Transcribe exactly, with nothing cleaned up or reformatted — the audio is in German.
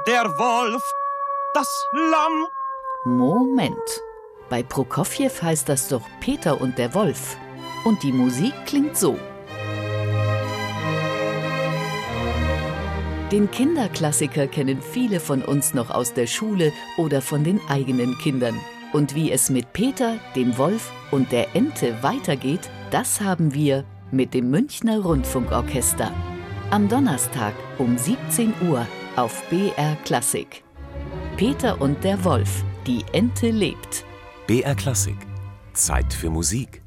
der Wolf, das Lamm. Moment. Bei Prokofjew heißt das doch Peter und der Wolf. Und die Musik klingt so. Den Kinderklassiker kennen viele von uns noch aus der Schule oder von den eigenen Kindern. Und wie es mit Peter, dem Wolf und der Ente weitergeht, das haben wir mit dem Münchner Rundfunkorchester. Am Donnerstag um siebzehn Uhr auf B R Klassik. Peter und der Wolf, die Ente lebt. B R Klassik. Zeit für Musik.